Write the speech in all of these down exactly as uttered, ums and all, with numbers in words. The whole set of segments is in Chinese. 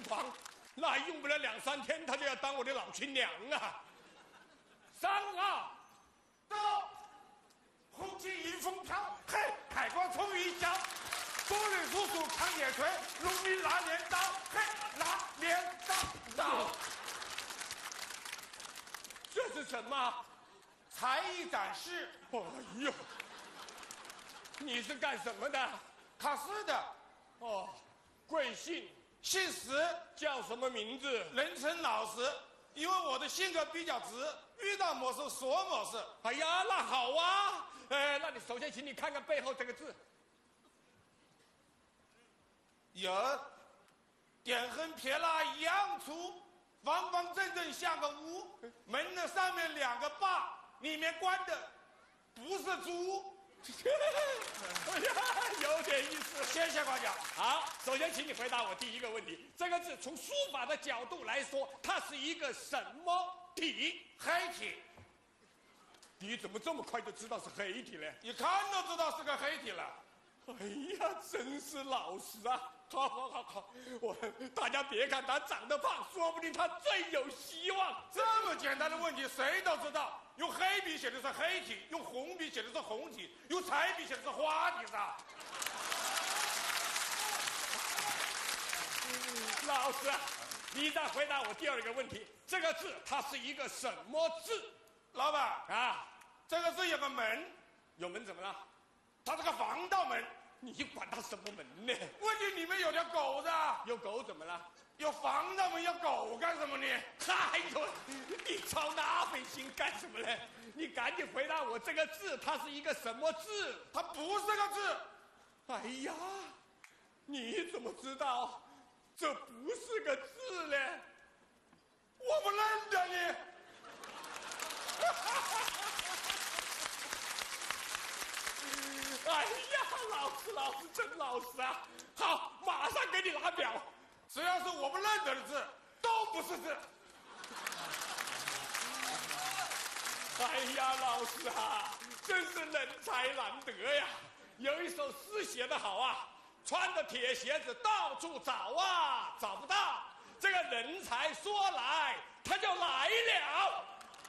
房，那用不了两三天，她就要当我的老亲娘啊！三号， 到，红旗迎风飘，嘿，海光冲云霄，多人叔叔扛铁锤，农民拿镰刀，嘿，拿镰刀到。 这是什么？ 才艺展示。 哎呦，你是干什么的？ 考试的。 哦，贵姓？ 姓石， 叫什么名字？ 人称老石，因为我的性格比较直，遇到某事说某事。 哎呀，那好啊。呃，那你首先请你看看背后这个字。 有，点横撇捺一样粗，方方正正像个屋，门的上面两个把，里面关的不是猪。 哎呀，有点意思。 谢谢夸奖。 好，首先请你回答我第一个问题：这个字从书法的角度来说，它是一个什么体？ 黑体。 你怎么这么快就知道是黑体呢？ 一看都知道是个黑体了。 哎呀，真是老实啊！好好好好，我大家别看他长得胖，说不定他最有希望。 这么简单的问题谁都知道，用黑笔写的是黑体，用红笔写的是红体，用彩笔写的是花体的。 老师，你再回答我第二个问题，这个字它是一个什么字？ 老板啊， 这个字有个门， 有门怎么了？ 它是个防盗门。 你管它什么门呢？ 问题里面有条狗子， 有狗怎么了？ 有防盗门，有狗干什么呢？ 哎呦，你操那份心干什么呢？你赶紧回答我，这个字它是一个什么字？ 它不是个字。 哎呀，你怎么知道这不是个字呢？ 我不认得你。 哎呀，老师，老师真老实啊！好，马上给你拿表。 只要是我不认得的字，都不是字。 哎呀，老师啊，真是人才难得呀！有一首诗写得好啊，穿着铁鞋子到处找啊，找不到。这个人才说来，他就来了。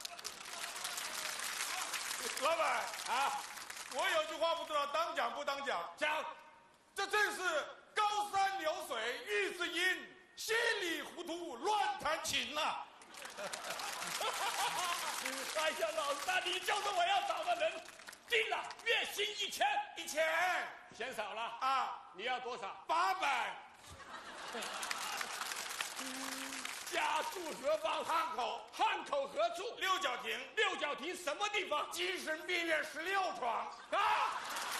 老板啊， 我有句话不知道当讲不当讲。 讲， 这正是高山流水遇知音，稀里糊涂乱弹琴呐、啊。 哎呀，老师啊，你就是我要找的人。定了，月薪一千， 一千嫌少了啊？ 你要多少？ 八百。 家住何方？ 汉口。 汉口何处？ 六角亭。 六角亭什么地方？ 精神病院十六床。 啊！